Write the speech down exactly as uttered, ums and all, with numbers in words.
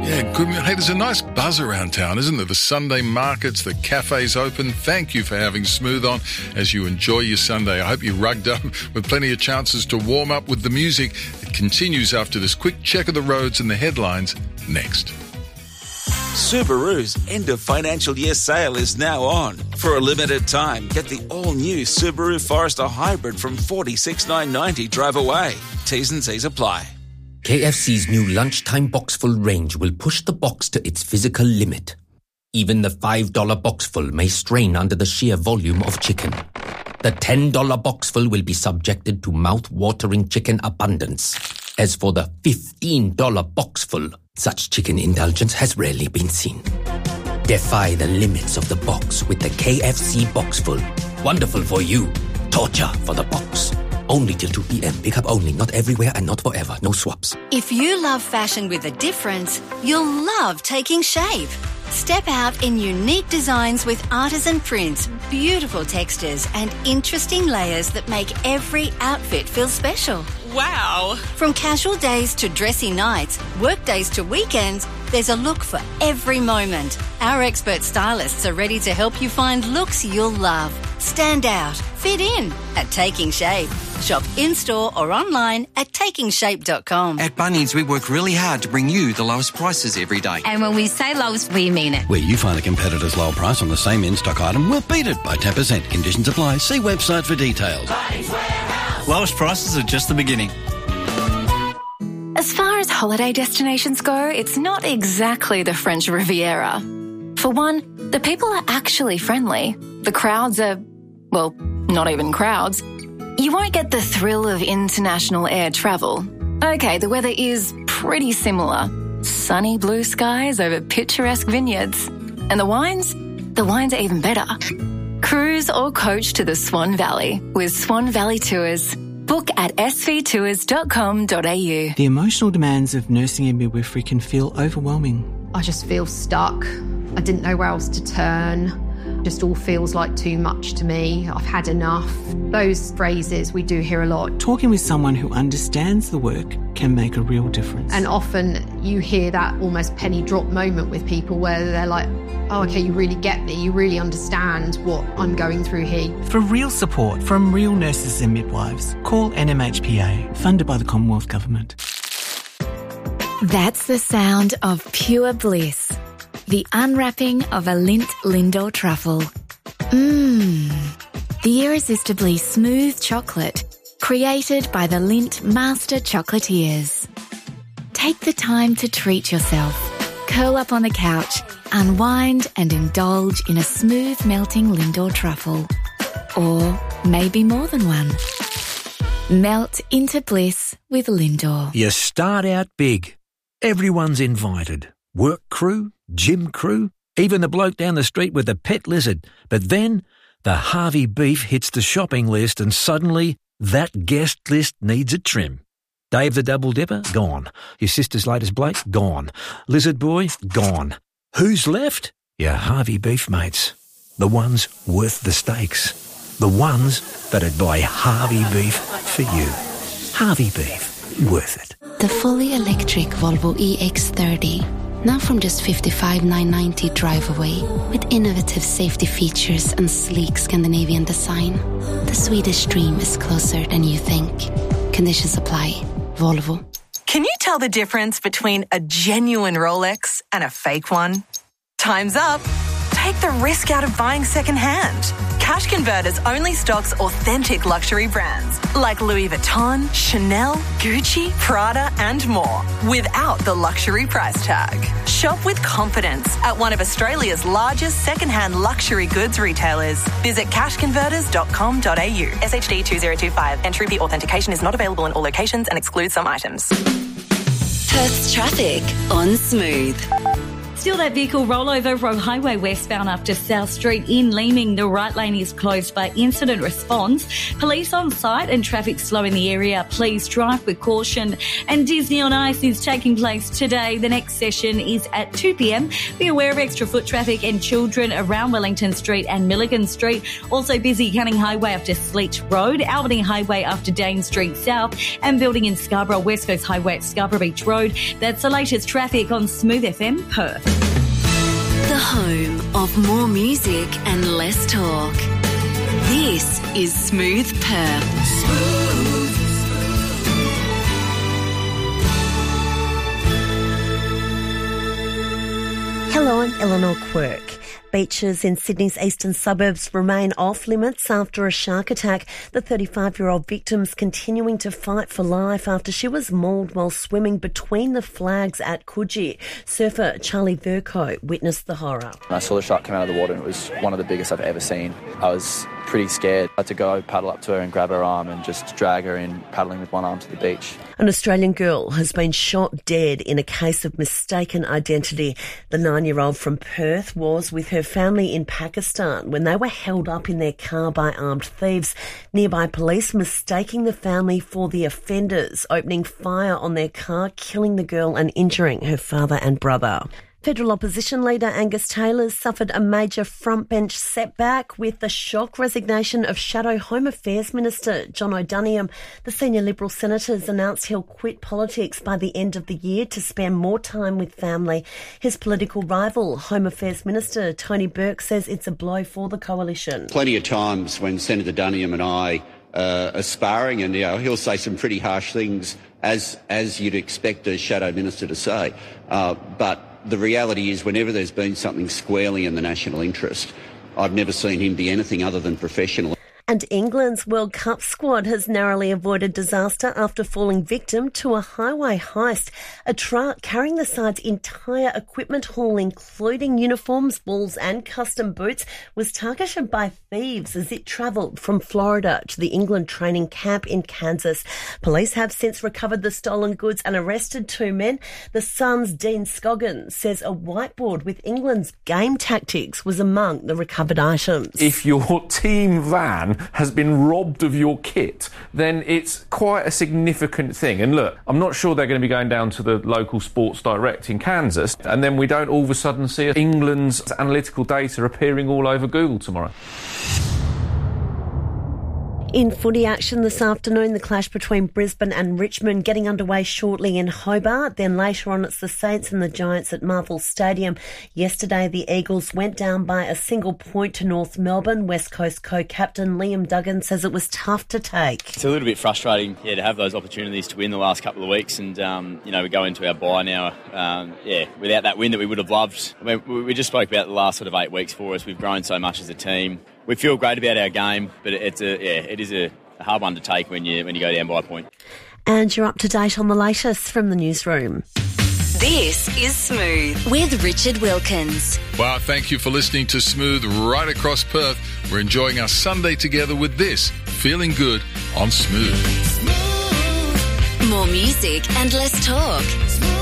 Yeah, good. Hey, there's a nice buzz around town, isn't there? The Sunday markets, the cafes open. Thank you for having Smooth on as you enjoy your Sunday. I hope you're rugged up with plenty of chances to warm up with the music. It continues after this quick check of the roads and the headlines next. Subaru's end of financial year sale is now on. For a limited time, get the all-new Subaru Forester Hybrid from forty-six thousand nine hundred ninety dollars drive away. T's and C's apply. K F C's new lunchtime boxful range will push the box to its physical limit. Even the five dollar boxful may strain under the sheer volume of chicken. The ten dollar boxful will be subjected to mouth-watering chicken abundance. As for the fifteen dollar boxful, such chicken indulgence has rarely been seen. Defy the limits of the box with the K F C Boxful. Wonderful for you. Torture for the box. Only till two p.m. Pick up only, not everywhere and not forever. No swaps. If you love fashion with a difference, you'll love Taking Shape. Step out in unique designs with artisan prints, beautiful textures and interesting layers that make every outfit feel special. Wow! From casual days to dressy nights, work days to weekends, there's a look for every moment. Our expert stylists are ready to help you find looks you'll love. Stand out, fit in at Taking Shape. Shop in-store or online at taking shape dot com. At Bunnings, we work really hard to bring you the lowest prices every day. And when we say lowest, we mean it. Where you find a competitor's lower price on the same in-stock item, we'll beat it by ten percent. Conditions apply. See website for details. Lowest prices are just the beginning. As far as holiday destinations go, it's not exactly the French Riviera. For one, the people are actually friendly. The crowds are, well, not even crowds. You won't get the thrill of international air travel. Okay, the weather is pretty similar. Sunny blue skies over picturesque vineyards. And the wines? The wines are even better. Cruise or coach to the Swan Valley with Swan Valley Tours. Book at s v tours dot com dot a u. The emotional demands of nursing and midwifery can feel overwhelming. I just feel stuck. I didn't know where else to turn. Just all feels like too much to me. I've had enough. Those phrases we do hear a lot. Talking with someone who understands the work can make a real difference. And often you hear that almost penny drop moment with people where they're like, oh, okay, you really get me. You really understand what I'm going through here. For real support from real nurses and midwives, call N M H P A, funded by the Commonwealth Government. That's the sound of pure bliss. The unwrapping of a Lindt Lindor truffle. Mmm. The irresistibly smooth chocolate created by the Lindt Master Chocolatiers. Take the time to treat yourself. Curl up on the couch, unwind and indulge in a smooth melting Lindor truffle. Or maybe more than one. Melt into bliss with Lindor. You start out big. Everyone's invited. Work crew, gym crew, even the bloke down the street with the pet lizard. But then the Harvey beef hits the shopping list and suddenly that guest list needs a trim. Dave the Double Dipper? Gone. Your sister's latest Blake? Gone. Lizard Boy? Gone. Who's left? Your Harvey beef mates. The ones worth the stakes. The ones that'd buy Harvey beef for you. Harvey beef. Worth it. The fully electric Volvo E X thirty. Now from just fifty-five thousand nine hundred ninety dollars drive away, with innovative safety features and sleek Scandinavian design. The Swedish dream is closer than you think. Conditions apply. Volvo. Can you tell the difference between a genuine Rolex and a fake one? Time's up. Take the risk out of buying secondhand. Cash Converters only stocks authentic luxury brands like Louis Vuitton, Chanel, Gucci, Prada, and more without the luxury price tag. Shop with confidence at one of Australia's largest secondhand luxury goods retailers. Visit cash converters dot com dot a u. S H D two zero two five. Entry fee authentication is not available in all locations and excludes some items. Perth's traffic on Smooth. Still that vehicle rollover, Roe Highway westbound up to South Street in Leeming. The right lane is closed by incident response. Police on site and traffic slow in the area. Please drive with caution. And Disney on Ice is taking place today. The next session is at two p.m. Be aware of extra foot traffic and children around Wellington Street and Milligan Street. Also busy Canning Highway up to Sleet Road, Albany Highway up to Dane Street South, and building in Scarborough, West Coast Highway at Scarborough Beach Road. That's the latest traffic on Smooth F M Perth. The home of more music and less talk. This is Smooth Perth. Smooth. Hello, I'm Eleanor Quirk. Beaches in Sydney's eastern suburbs remain off limits after a shark attack. The thirty-five-year-old victim's continuing to fight for life after she was mauled while swimming between the flags at Coogee. Surfer Charlie Vercoe witnessed the horror. I saw the shark come out of the water and it was one of the biggest I've ever seen. I was pretty scared. I had to go paddle up to her and grab her arm and just drag her in, paddling with one arm to the beach. An Australian girl has been shot dead in a case of mistaken identity. The nine-year-old from Perth was with her family in Pakistan when they were held up in their car by armed thieves. Nearby police mistaking the family for the offenders, opening fire on their car, killing the girl and injuring her father and brother. Federal opposition leader Angus Taylor suffered a major frontbench setback with the shock resignation of Shadow Home Affairs Minister John O'Doniam. The senior Liberal senators announced he'll quit politics by the end of the year to spend more time with family. His political rival, Home Affairs Minister Tony Burke, says it's a blow for the coalition. Plenty of times when Senator Duniam and I uh, are sparring, and you know, he'll say some pretty harsh things, as as you'd expect a shadow minister to say, uh, but the reality is whenever there's been something squarely in the national interest, I've never seen him be anything other than professional. And England's World Cup squad has narrowly avoided disaster after falling victim to a highway heist. A truck carrying the side's entire equipment haul, including uniforms, balls and custom boots, was targeted by thieves as it travelled from Florida to the England training camp in Kansas. Police have since recovered the stolen goods and arrested two men. The Sun's Dean Scoggins says a whiteboard with England's game tactics was among the recovered items. If your team van has been robbed of your kit, then it's quite a significant thing. And look, I'm not sure they're going to be going down to the local Sports Direct in Kansas, and then we don't all of a sudden see England's analytical data appearing all over Google tomorrow. In footy action this afternoon, the clash between Brisbane and Richmond getting underway shortly in Hobart. Then later on, it's the Saints and the Giants at Marvel Stadium. Yesterday, the Eagles went down by a single point to North Melbourne. West Coast co-captain Liam Duggan says it was tough to take. It's a little bit frustrating, yeah, to have those opportunities to win the last couple of weeks. And, um, you know, we go into our bye now, um, yeah, without that win that we would have loved. I mean, we just spoke about the last sort of eight weeks for us. We've grown so much as a team. We feel great about our game, but it's a yeah, it is a hard one to take when you when you go down by a point. And you're up to date on the latest from the newsroom. This is Smooth with Richard Wilkins. Well, thank you for listening to Smooth right across Perth. We're enjoying our Sunday together with this, Feeling Good on Smooth. More music and less talk.